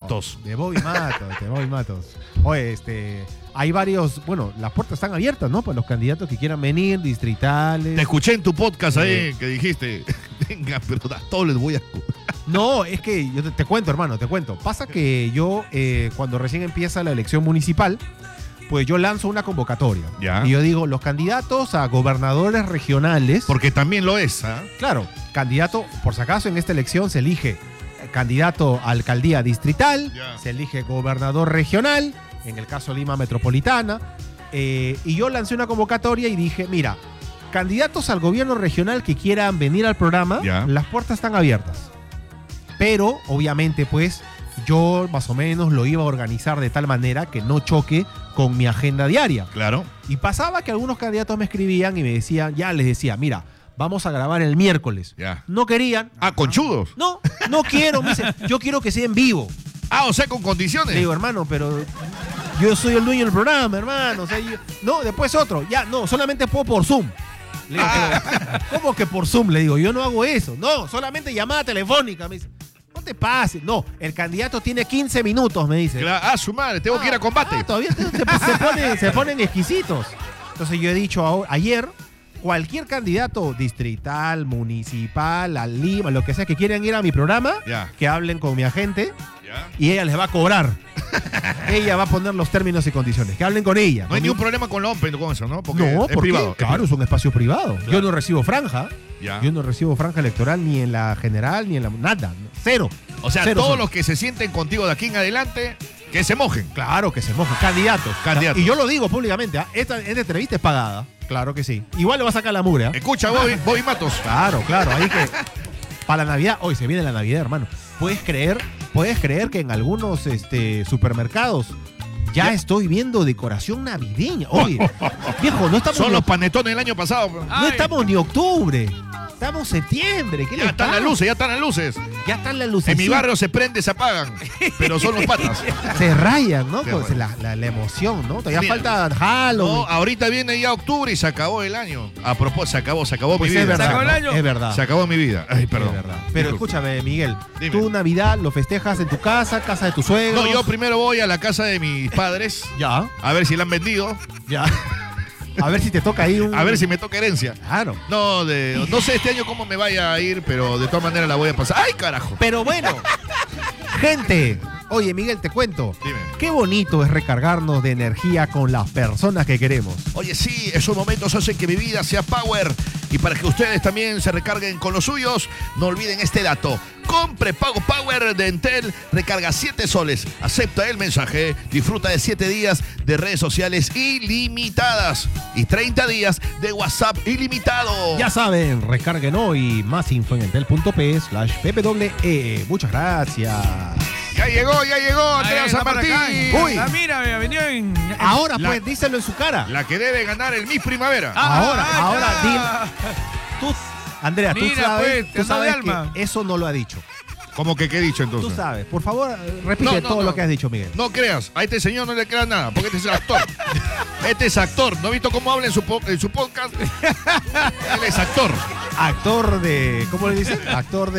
Matos. De Bobby Matos. Oye, hay varios, bueno, las puertas están abiertas, ¿no? Para los candidatos que quieran venir, distritales. Te escuché en tu podcast ahí que dijiste, venga, pero a todos les voy a... No, es que yo te cuento, hermano, te cuento. Pasa que yo, cuando recién empieza la elección municipal, pues yo lanzo una convocatoria. Ya. Y yo digo, los candidatos a gobernadores regionales... Porque también lo es, ¿ah? Claro, candidato, por si acaso en esta elección se elige candidato a alcaldía distrital, Ya. se elige gobernador regional, en el caso Lima Metropolitana, y yo lancé una convocatoria y dije, mira, candidatos al gobierno regional que quieran venir al programa, Ya. las puertas están abiertas. Pero, obviamente, pues, yo más o menos lo iba a organizar de tal manera que no choque con mi agenda diaria. Claro. Y pasaba que algunos candidatos me escribían y me decían, ya les decía, mira, vamos a grabar el miércoles. Ya. No querían. Ah, conchudos. No quiero, me dice, yo quiero que sea en vivo. Ah, o sea, con condiciones. Le digo, hermano, pero yo soy el dueño del programa, hermano. O sea, no, después otro. Ya, no, solamente puedo por Zoom. Le digo, pero, ¿cómo que por Zoom? Le digo, yo no hago eso. No, solamente llamada telefónica. Me dice, no te pases. No, el candidato tiene 15 minutos, me dice. Ah, su madre, tengo que ir a combate. Todavía se ponen exquisitos. Entonces yo he dicho ayer, cualquier candidato distrital, municipal, a Lima, lo que sea, que quieran ir a mi programa, Ya. que hablen con mi agente Ya. y ella les va a cobrar. Ella va a poner los términos y condiciones. Que hablen con ella. No hay ningún problema con la OMPE con eso, ¿no? Porque No, es porque privado. claro, es un espacio privado. Claro. Yo no recibo franja. Ya. Yo no recibo franja electoral ni en la general ni en la... Nada. Cero. O sea, Cero todos son. los que se sienten contigo de aquí en adelante, que se mojen. Claro que se mojan. Candidatos. Candidatos. Y yo lo digo públicamente. ¿Ah? Esta entrevista es pagada. Claro que sí. Igual le va a sacar la mugre. ¿Ah? Escucha, Bobby Matos. Claro. Ahí que... Para la Navidad. Hoy se viene la Navidad, hermano. ¿Puedes creer que en algunos supermercados ya estoy viendo decoración navideña? Oye, viejo, no estamos... Son los panetones del año pasado. No estamos ni octubre. Estamos septiembre. ¿Qué Ya le están pasa? las luces, ya están las luces. Ya están las luces. En mi barrio se prende, se apagan. Pero son los patas. Se rayan, ¿no? Se Pues rayan. la emoción, ¿no? Todavía Mira, falta Halloween. No, ahorita viene ya octubre y se acabó el año. A propósito, se acabó Pues mi es vida. verdad. ¿Se acabó el ¿no? año? Es verdad. Se acabó mi vida. Ay, Es perdón. verdad. Pero Disculpa. escúchame, Miguel. Dime. ¿Tú Navidad lo festejas en tu casa de tus suegros? No, yo primero voy a la casa de mis padres Ya, a ver si la han vendido, ya. A ver si te toca ahí un... a ver si me toca herencia. Claro. No sé este año cómo me vaya a ir, pero de todas maneras la voy a pasar. ¡Ay, carajo! Pero bueno, gente. Oye, Miguel, te cuento. Dime. Qué bonito es recargarnos de energía con las personas que queremos. Oye, sí, esos momentos hacen que mi vida sea power. Y para que ustedes también se recarguen con los suyos, no olviden este dato. Compre Pago Power de Entel, recarga 7 soles, acepta el mensaje, disfruta de 7 días de redes sociales ilimitadas y 30 días de WhatsApp ilimitado. Ya saben, recarguen hoy. Más info en entel.p/ppe. Muchas gracias. Ya llegó, Andrea San Martín. Uy. Ah, mira, me venido en... Ahora, La- pues, díselo en su cara. La que debe ganar el Miss Primavera. Ahora, ya. dile. Tú, Andrea, tú Mira, sabes, pues, tú anda de sabes alma. que eso no lo ha dicho. ¿Cómo que qué he dicho entonces? Tú sabes. Por favor, repite todo lo que has dicho, Miguel. No creas, a este señor no le creas nada, porque este es el actor. Este es actor. ¿No has visto cómo habla en su podcast? Él es actor. Actor de... ¿Cómo le dicen? Actor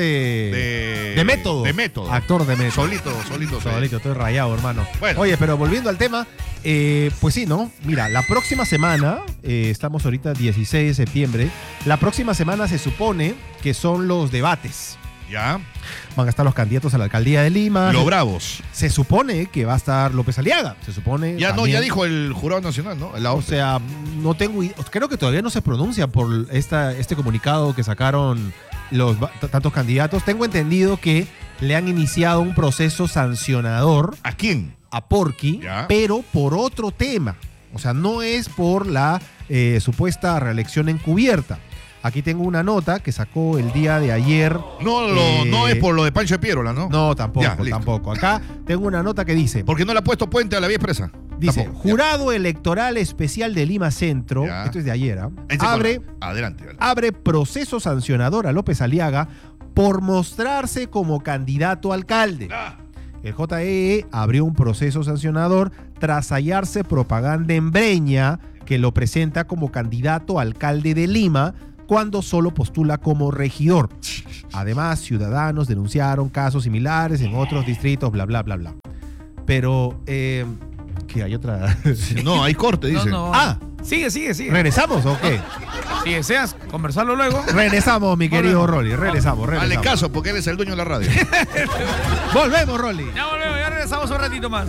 de método. De método. Actor de método. Solito. Solito, estoy rayado, hermano. Bueno. Oye, pero volviendo al tema, pues sí, ¿no? Mira, la próxima semana, estamos ahorita 16 de septiembre, la próxima semana se supone que son los debates. Ya. Van a estar los candidatos a la alcaldía de Lima. Los bravos. Se supone que va a estar López Aliaga. Se supone. Ya también. ya dijo el Jurado Nacional, ¿no? La O OCE. sea, no tengo. Creo que todavía no se pronuncia por este comunicado que sacaron tantos candidatos. Tengo entendido que le han iniciado un proceso sancionador ¿A quién? a Porky, Ya. pero por otro tema. O sea, no es por la supuesta reelección encubierta. Aquí tengo una nota que sacó el día de ayer. No es por lo de Pancho de Piérola, ¿no? No, tampoco, Ya, listo. tampoco. Acá tengo una nota que dice. Porque no le ha puesto puente a la vía expresa. Dice, Tampoco. Jurado Electoral Especial de Lima Centro, Ya. esto es de ayer, ¿ah? Ya. abre Adelante. proceso sancionador a López Aliaga por mostrarse como candidato a alcalde. Ah. El JEE abrió un proceso sancionador tras hallarse propaganda en Breña que lo presenta como candidato a alcalde de Lima cuando solo postula como regidor. Además, ciudadanos denunciaron casos similares en otros distritos, bla, bla, bla, bla. Pero, ¿qué hay otra? No, hay corte, dice. No. Ah, Sigue. ¿regresamos o qué? Si deseas conversarlo luego. Regresamos, mi querido Rolly. Regresamos. Dale caso, porque él es el dueño de la radio. Volvemos, Rolly. Ya volvemos, ya regresamos un ratito más.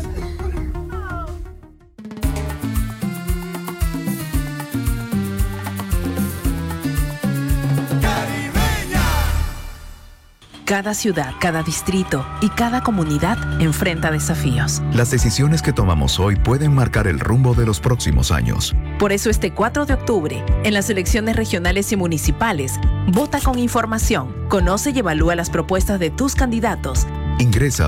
Cada ciudad, cada distrito y cada comunidad enfrenta desafíos. Las decisiones que tomamos hoy pueden marcar el rumbo de los próximos años. Por eso este 4 de octubre, en las elecciones regionales y municipales, vota con información, conoce y evalúa las propuestas de tus candidatos. Ingresa a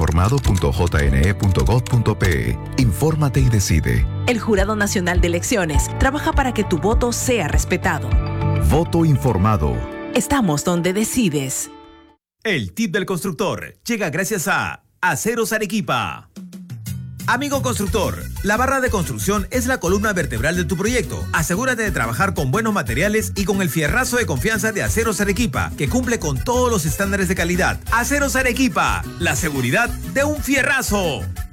votoinformado.jne.gov.pe. Infórmate y decide. El Jurado Nacional de Elecciones trabaja para que tu voto sea respetado. Voto informado. Estamos donde decides. El tip del constructor llega gracias a Aceros Arequipa. Amigo constructor, la barra de construcción es la columna vertebral de tu proyecto. Asegúrate de trabajar con buenos materiales y con el fierrazo de confianza de Aceros Arequipa, que cumple con todos los estándares de calidad. Aceros Arequipa, la seguridad de un fierrazo.